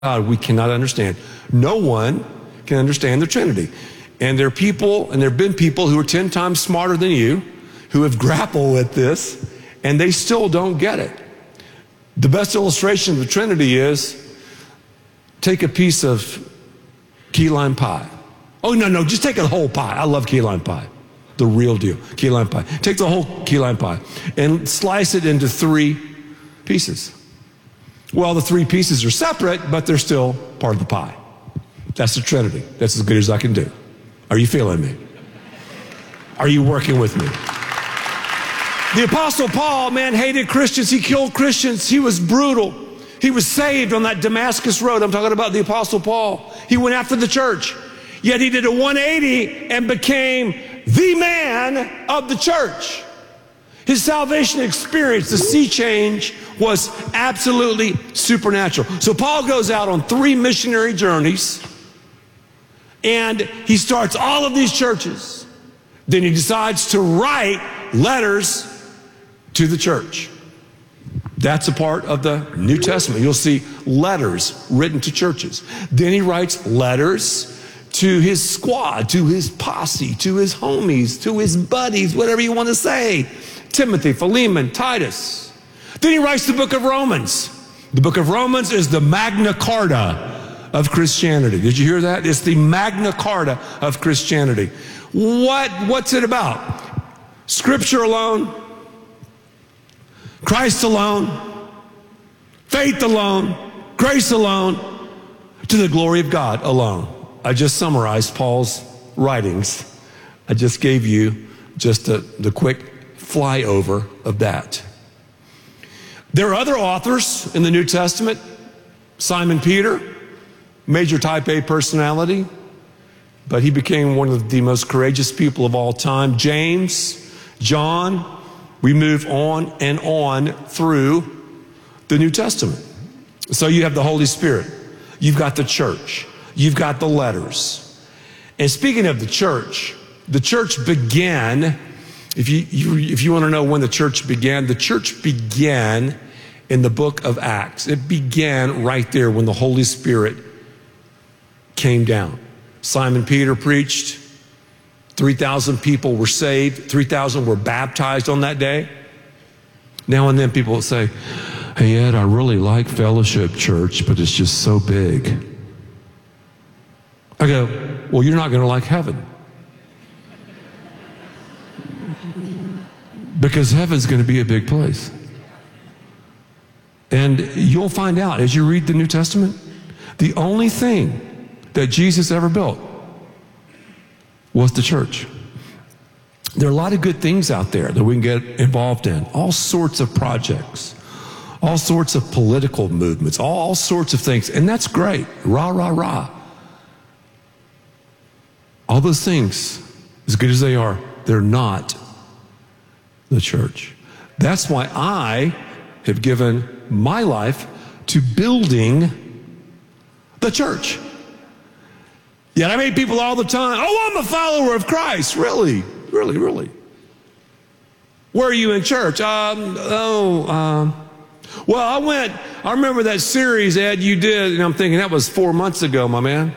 God we cannot understand. No one can understand the Trinity. And there are people, and there have been people who are 10 times smarter than you, who have grappled with this, and they still don't get it. The best illustration of the Trinity is, take a piece of key lime pie. Oh, no, just take a whole pie. I love key lime pie. The real deal, key lime pie. Take the whole key lime pie and slice it into 3 pieces. Well, the 3 pieces are separate, but they're still part of the pie. That's the Trinity. That's as good as I can do. Are you feeling me? Are you working with me? The Apostle Paul, man, hated Christians. He killed Christians. He was brutal. He was saved on that Damascus road. I'm talking about the Apostle Paul. He went after the church. Yet he did a 180 and became the man of the church. His salvation experience, the sea change, was absolutely supernatural. So Paul goes out on 3 missionary journeys, and he starts all of these churches. Then he decides to write letters to the church. That's a part of the New Testament. You'll see letters written to churches. Then he writes letters to his squad, to his posse, to his homies, to his buddies, whatever you want to say. Timothy, Philemon, Titus. Then he writes the book of Romans. The book of Romans is the Magna Carta of Christianity. Did you hear that? It's the Magna Carta of Christianity. What's it about? Scripture alone, Christ alone, faith alone, grace alone, to the glory of God alone. I just summarized Paul's writings. I just gave you just the quick flyover of that. There are other authors in the New Testament. Simon Peter, major type A personality, but he became one of the most courageous people of all time. James, John, we move on and on through the New Testament. So you have the Holy Spirit. You've got the church. You've got the letters. And speaking of the church began, if you want to know when the church began in the book of Acts. It began right there when the Holy Spirit came down. Simon Peter preached. 3,000 people were saved. 3,000 were baptized on that day. Now and then people will say, "Hey Ed, I really like Fellowship Church, but it's just so big." I go, "Well, you're not going to like heaven. Because heaven's going to be a big place." And you'll find out as you read the New Testament, the only thing that Jesus ever built was the church. There are a lot of good things out there that we can get involved in. All sorts of projects, all sorts of political movements, all sorts of things. And that's great. Rah, rah, rah. All those things, as good as they are, they're not the church. That's why I have given my life to building the church. Yet I meet people all the time, "Oh, I'm a follower of Christ." Really? Really, really? Where are you in church? Well, I remember that series, Ed, you did, and I'm thinking that was 4 months ago, my man.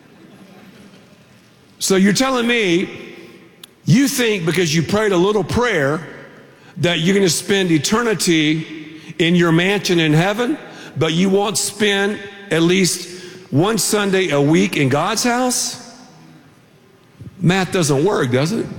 So you're telling me you think because you prayed a little prayer that you're going to spend eternity in your mansion in heaven, but you won't spend at least one Sunday a week in God's house? Math doesn't work, does it?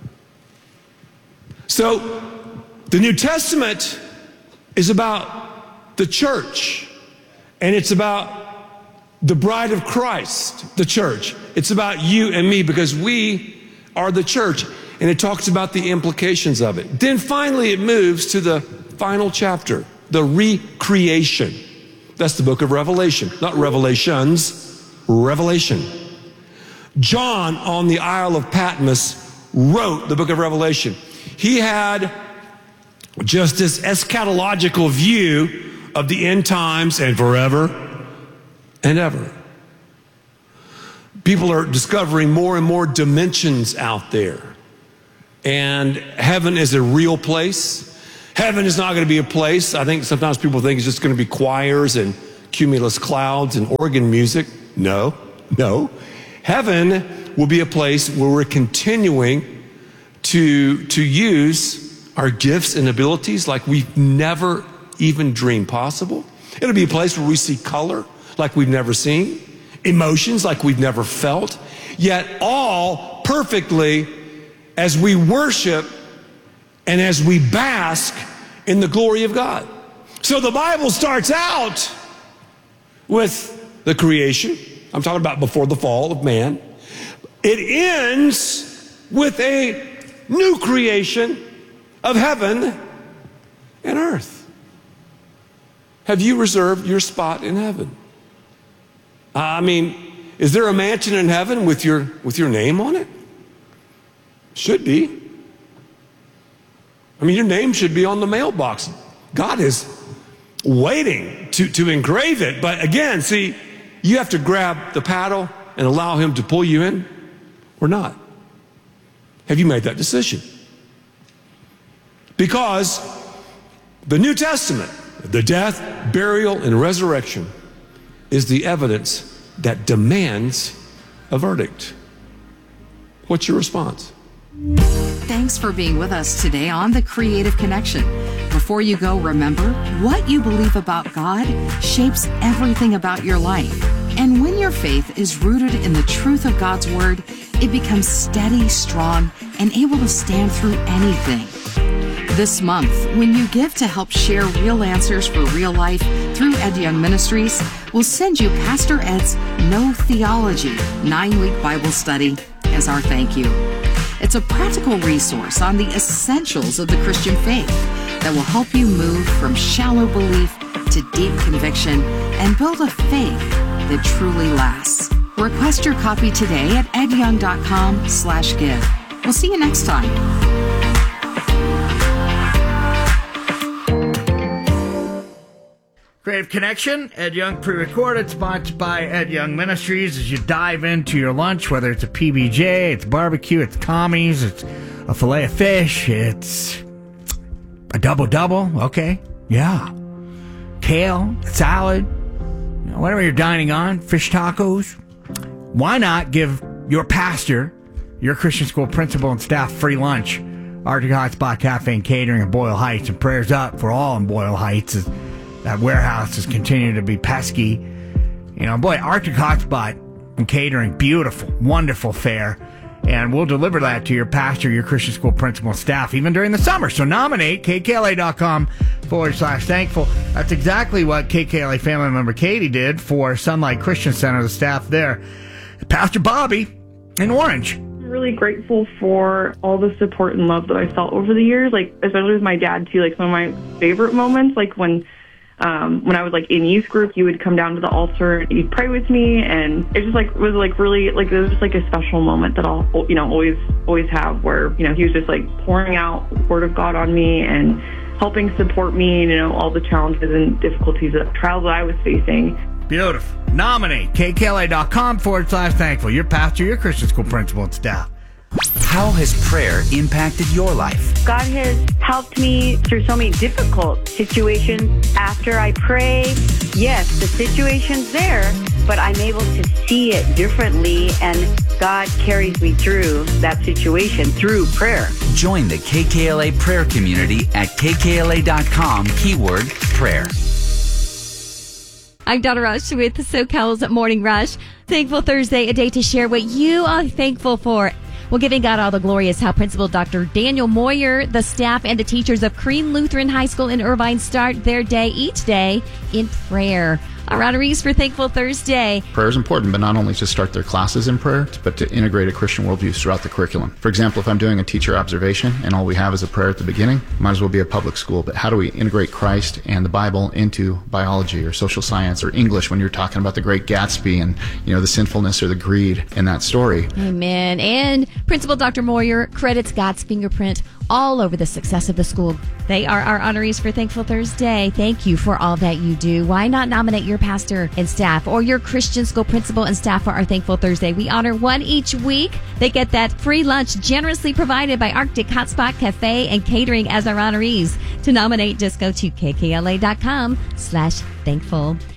So the New Testament is about the church, and it's about the bride of Christ, the church. It's about you and me because we are the church, and it talks about the implications of it. Then finally it moves to the final chapter, the recreation. That's the book of Revelation, not Revelations, Revelation. John on the Isle of Patmos wrote the book of Revelation. He had just this eschatological view of the end times and forever and ever. People are discovering more and more dimensions out there. And heaven is a real place. Heaven is not going to be a place. I think sometimes people think it's just going to be choirs and cumulus clouds and organ music. No. Heaven will be a place where we're continuing to use our gifts and abilities like we've never even dreamed possible. It'll be a place where we see color like we've never seen, emotions like we've never felt, yet all perfectly as we worship and as we bask in the glory of God. So the Bible starts out with the creation. I'm talking about before the fall of man. It ends with a new creation of heaven and earth. Have you reserved your spot in heaven? I mean, is there a mansion in heaven with your name on it? Should be. I mean, your name should be on the mailbox. God is waiting to engrave it. But again, see, you have to grab the paddle and allow him to pull you in or not. Have you made that decision? Because the New Testament, the death, burial, and resurrection is the evidence that demands a verdict. What's your response? Thanks for being with us today on The Creative Connection. Before you go, remember, what you believe about God shapes everything about your life. And when your faith is rooted in the truth of God's Word, it becomes steady, strong, and able to stand through anything. This month, when you give to help share real answers for real life through Ed Young Ministries, we'll send you Pastor Ed's No Theology 9-week Bible study as our thank you. It's a practical resource on the essentials of the Christian faith that will help you move from shallow belief to deep conviction and build a faith that truly lasts. Request your copy today at edyoung.com/give. We'll see you next time. Creative Connection, Ed Young pre-recorded, sponsored by Ed Young Ministries. As you dive into your lunch, whether it's a PBJ, it's barbecue, it's Tommy's, it's a filet of fish, it's a double-double, okay, yeah, kale, salad, you know, whatever you're dining on, fish tacos. Why not give your pastor, your Christian school principal and staff free lunch? Arctic Hot Spot Cafe and Catering in Boyle Heights, and prayers up for all in Boyle Heights. That warehouse is continuing to be pesky. You know, boy, Arctic Hotspot and Catering, beautiful, wonderful fare. And we'll deliver that to your pastor, your Christian school principal and staff, even during the summer. So nominate kkla.com/thankful. That's exactly what KKLA family member Katie did for Sunlight Christian Center, the staff there. Pastor Bobby in Orange. I'm really grateful for all the support and love that I felt over the years, like especially with my dad too. Like some of my favorite moments, like when I was like in youth group, you would come down to the altar and you'd pray with me, and it just like was like really like it was just like a special moment that I'll always have, where he was just like pouring out the Word of God on me and helping support me, all the challenges and difficulties, trials that I was facing. Beautiful. Nominate kkla.com/thankful. Your pastor, your Christian school principal and staff. How has prayer impacted your life? God has helped me through so many difficult situations. After I pray, yes, the situation's there, but I'm able to see it differently, and God carries me through that situation through prayer. Join the KKLA prayer community at kkla.com, keyword prayer. I'm Donna Rush with SoCal's Morning Rush. Thankful Thursday, a day to share what you are thankful for. Well, giving God all the glory is how Principal Dr. Daniel Moyer, the staff, and the teachers of Crean Lutheran High School in Irvine start their day each day in prayer. Our honorees for Thankful Thursday. Prayer is important, but not only to start their classes in prayer, but to integrate a Christian worldview throughout the curriculum. For example, if I'm doing a teacher observation and all we have is a prayer at the beginning, might as well be a public school. But how do we integrate Christ and the Bible into biology or social science or English when you're talking about the Great Gatsby and, the sinfulness or the greed in that story? Amen. And Principal Dr. Moyer credits God's fingerprint all over the success of the school. They are our honorees for Thankful Thursday. Thank you for all that you do. Why not nominate your pastor and staff or your Christian school principal and staff for our Thankful Thursday? We honor one each week. They get that free lunch generously provided by Arctic Hotspot Cafe and Catering as our honorees. To nominate, just go to kkla.com/thankful.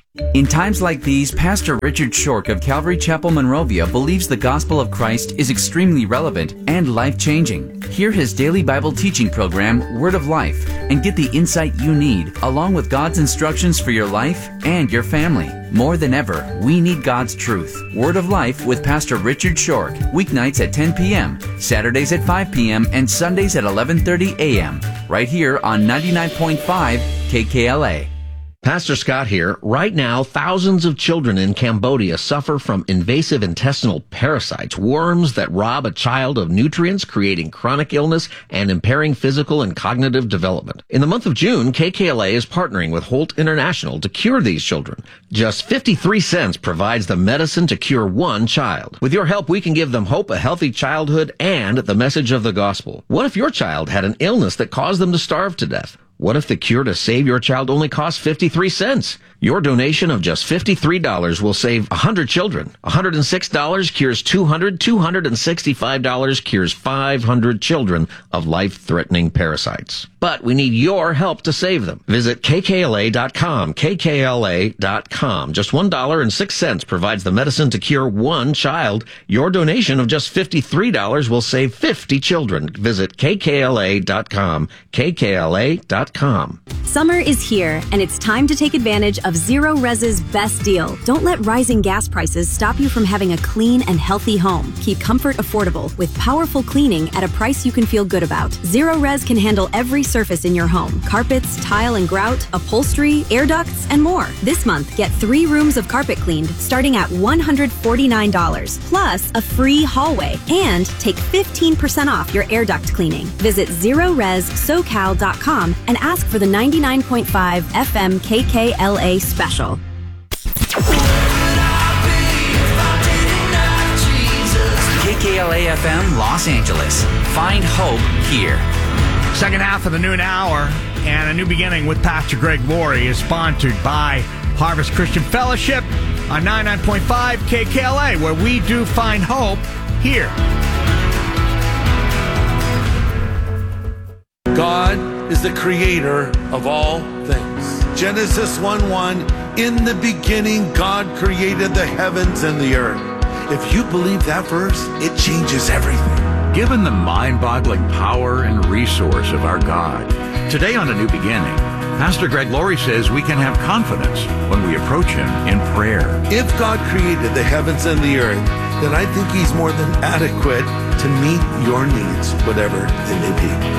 In times like these, Pastor Richard Shork of Calvary Chapel, Monrovia believes the gospel of Christ is extremely relevant and life-changing. Hear his daily Bible teaching program, Word of Life, and get the insight you need, along with God's instructions for your life and your family. More than ever, we need God's truth. Word of Life with Pastor Richard Shork, weeknights at 10 p.m., Saturdays at 5 p.m., and Sundays at 11:30 a.m., right here on 99.5 KKLA. Pastor Scott here. Right now, thousands of children in Cambodia suffer from invasive intestinal parasites, worms that rob a child of nutrients, creating chronic illness and impairing physical and cognitive development. In the month of June, KKLA is partnering with Holt International to cure these children. Just 53 cents provides the medicine to cure one child. With your help, we can give them hope, a healthy childhood, and the message of the gospel. What if your child had an illness that caused them to starve to death? What if the cure to save your child only costs 53 cents? Your donation of just $53 will save 100 children. $106 cures 200. $265 cures 500 children of life-threatening parasites. But we need your help to save them. Visit kkla.com, kkla.com. Just $1.06 provides the medicine to cure one child. Your donation of just $53 will save 50 children. Visit kkla.com, kkla.com. Summer is here, and it's time to take advantage of Zero Res's best deal. Don't let rising gas prices stop you from having a clean and healthy home. Keep comfort affordable with powerful cleaning at a price you can feel good about. Zero Res can handle every surface in your home: carpets, tile and grout, upholstery, air ducts, and more. This month, get 3 rooms of carpet cleaned starting at $149, plus a free hallway, and take 15% off your air duct cleaning. Visit ZeroResSoCal.com and ask for the 99.5 FM KKLA special. KKLA FM Los Angeles. Find hope here. Second half of the noon hour and a new beginning with Pastor Greg Laurie is sponsored by Harvest Christian Fellowship on 99.5 KKLA, where we do find hope here. God is the creator of all things. Genesis 1:1, in the beginning, God created the heavens and the earth. If you believe that verse, it changes everything. Given the mind-boggling power and resource of our God, today on A New Beginning, Pastor Greg Laurie says we can have confidence when we approach Him in prayer. If God created the heavens and the earth, then I think He's more than adequate to meet your needs, whatever they may be.